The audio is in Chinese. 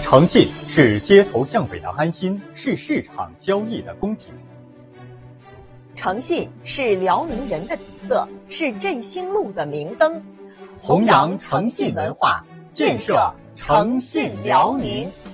诚信是街头巷尾的安心，是市场交易的公平。 诚信是辽宁人的底色，是振兴路的明灯。 弘扬诚信文化，建设诚信辽宁。